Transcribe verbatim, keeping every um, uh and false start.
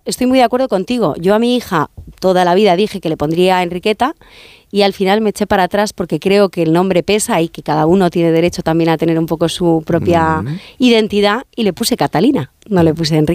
estoy muy de acuerdo contigo. Yo a mi hija toda la vida dije que le pondría Enriqueta y al final me eché para atrás porque creo que el nombre pesa y que cada uno tiene derecho también a tener un poco su propia mm. identidad y le puse Catalina, no le puse Enriqueta.